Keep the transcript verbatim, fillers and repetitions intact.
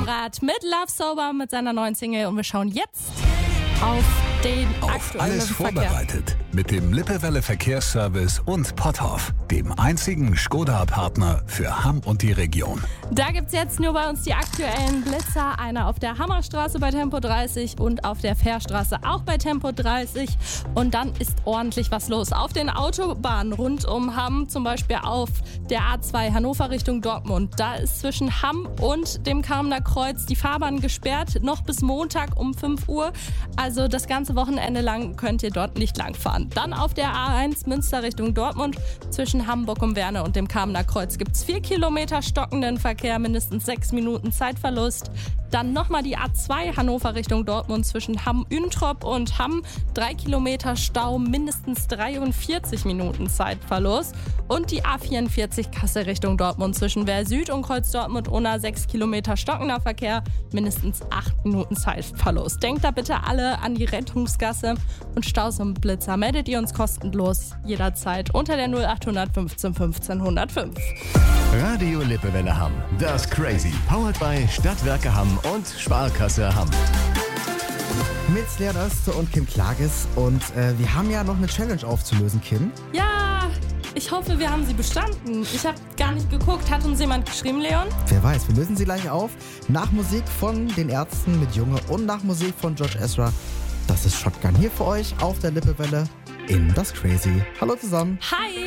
Rad mit Love Sober mit seiner neuen Single und wir schauen jetzt auf den Auf aktuellen alles Verkehr. vorbereitet mit dem Lippewelle Verkehrsservice und Potthoff, dem einzigen Skoda-Partner für Hamm und die Region. Da gibt's jetzt nur bei uns die aktuellen Blitzer. Einer auf der Hammerstraße bei Tempo dreißig und auf der Fährstraße auch bei Tempo dreißig. Und dann ist ordentlich was los. Auf den Autobahnen rund um Hamm, zum Beispiel auf der A zwei Hannover Richtung Dortmund. Da ist zwischen Hamm und dem Kamener Kreuz die Fahrbahn gesperrt, noch bis Montag um fünf Uhr. Also das ganze Wochenende lang könnt ihr dort nicht lang fahren. Dann auf der A eins Münster Richtung Dortmund. Zwischen Hamburg und Werne und dem Kamener Kreuz gibt es vier Kilometer stockenden Verkehr, mindestens sechs Minuten Zeitverlust. Dann nochmal die A zwei Hannover Richtung Dortmund zwischen Hamm-Üntrop und Hamm. Drei Kilometer Stau, mindestens dreiundvierzig Minuten Zeitverlust. Und die A vierundvierzig Kassel Richtung Dortmund zwischen Wehr Süd und Kreuz Dortmund-Unna. Sechs Kilometer stockender Verkehr, mindestens acht Minuten Zeitverlust. Denkt da bitte alle an die Rettungsgasse und Staus und Blitzer. Meldet ihr uns kostenlos jederzeit unter der null acht fünfzehn fünfzehn null null fünf. Radio Lippewelle Hamm. Das Crazy. Powered by Stadtwerke Hamm und Sparkasse Hamm. Mit Leon Öste und Kim Klages. Und äh, wir haben ja noch eine Challenge aufzulösen, Kim. Ja, ich hoffe, wir haben sie bestanden. Ich habe gar nicht geguckt. Hat uns jemand geschrieben, Leon? Wer weiß, wir lösen sie gleich auf. Nach Musik von den Ärzten mit Junge und nach Musik von George Ezra. Das ist Shotgun hier für euch auf der Lippewelle in das Crazy. Hallo zusammen. Hi!